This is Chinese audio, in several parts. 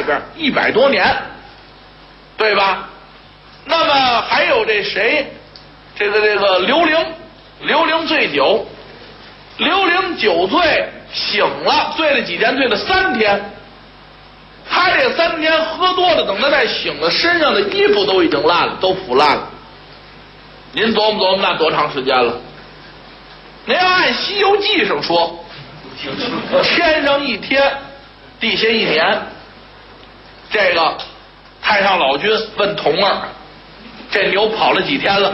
边100多年，对吧？那么还有这谁，这个刘伶醉酒，刘伶酒醉醒了，醉了几天？醉了3天。他这3天喝多了，等他再醒了，身上的衣服都已经烂了，都腐烂了。您琢磨琢磨，那多长时间了？您要按《西游记》上说，天上1天，地下1年。这个太上老君问童儿，这牛跑了几天了？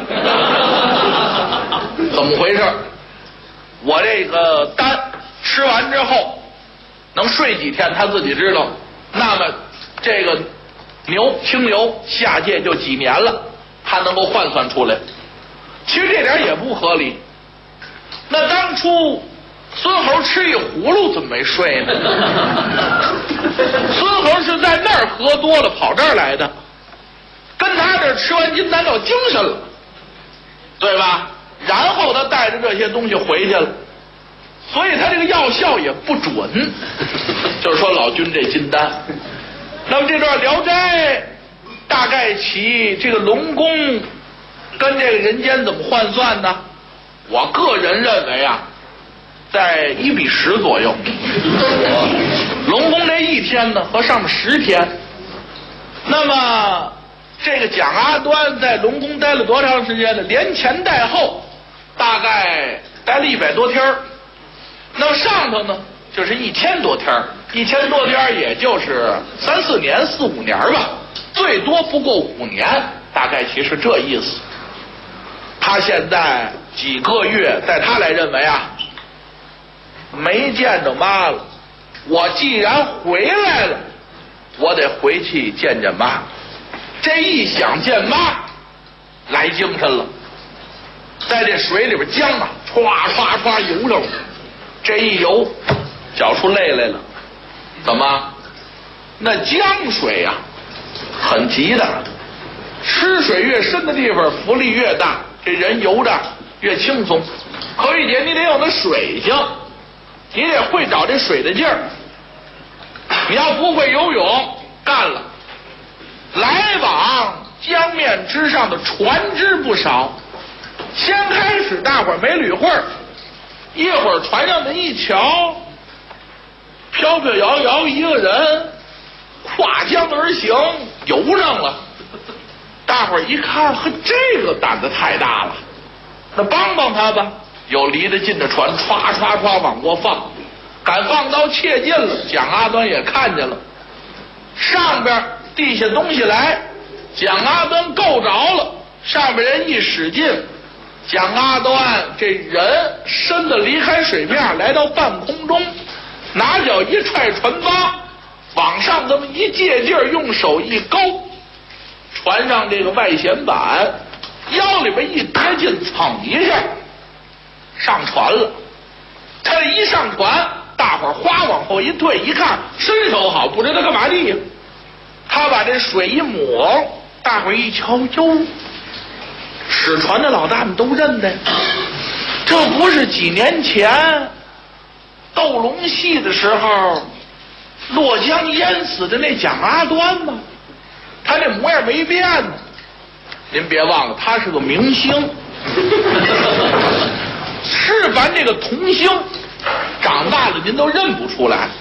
怎么回事？我这个丹吃完之后能睡几天，他自己知道。那么这个清牛下界就几年了，他能够换算出来。其实这点也不合理。那当初孙猴吃一葫芦怎么没睡呢？孙猴是在那儿喝多了跑这儿来的，跟他这儿吃完金丹到精神了，对吧？然后他带着这些东西回去了，所以他这个药效也不准。就是说老君这金丹，那么这段《聊斋》大概其这个龙宫跟这个人间怎么换算呢？我个人认为啊，在1比10左右。龙宫这1天呢和上面10天。那么这个蒋阿端在龙宫待了多长时间呢？连前带后大概待了100多天。那么上头呢就是1000多天，1000多天也就是3、4年、4、5年吧，最多不过5年，大概其实这意思。他现在几个月，在他来认为啊，没见着妈了。我既然回来了，我得回去见见妈。这一想见妈，来精神了，在这水里边江啊，歘歘歘游上了。这一游，搅出泪来了。怎么？那江水啊，很急的，吃水越深的地方，浮力越大，这人游着越轻松。可以姐，你得有那水性，你得会找这水的劲儿。你要不会游泳，干了。来往江面之上的船只不少，先开始大伙儿没捋会儿，一会儿船上的一瞧，飘飘摇摇一个人跨江而行，游上了。大伙儿一看，呵，这个胆子太大了，那帮帮他吧。有离得近的船，歘歘歘往过放，敢放到切近了，蒋阿端也看见了，上边地下东西来，蒋阿端够着了，上边人一使劲，蒋阿端这人身子离开水面，来到半空中，拿脚一踹船帮，往上这么一借劲儿，用手一勾，船上这个外舷板腰里边一跌进，蹭一下上船了。他这一上船，大伙儿哗往后一退，一看身手好，不知道干嘛地呀。他把这水一抹，大伙儿一瞧，哟，使船的老大们都认得，这不是几年前斗龙戏的时候落江淹死的那蒋阿端吗？他这模样没变呢。您别忘了，他是个明星。是凡这个童星，长大了您都认不出来。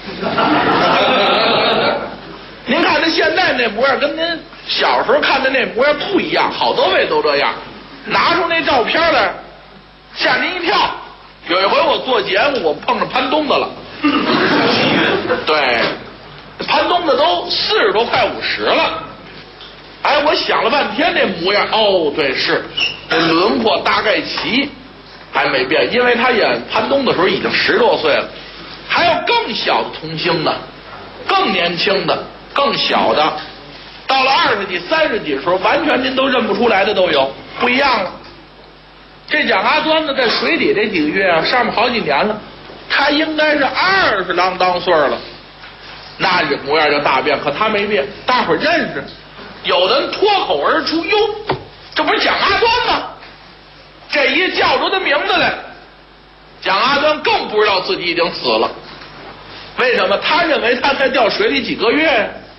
您看他现在那模样，跟您小时候看的那模样不一样，好多位都这样。拿出那照片来，吓您一跳。有一回我做节目，我碰上潘东子了。对，潘东子都40多快50了。哎，我想了半天这模样，哦，对，是这轮廓大概齐还没变，因为他演潘东的时候已经10多岁了，还有更小的童星呢，更年轻的，更小的，到了20几、30几的时候，完全您都认不出来的都有，不一样了。这蒋阿端呢，在水底这几个月啊，上面好几年了，他应该是20啷当岁了，那这模样就大变，可他没变，大伙儿认识。有的人脱口而出，哟，这不是蒋阿端吗？这一叫出他名字来，蒋阿端更不知道自己已经死了。为什么？他认为他才掉水里几个月，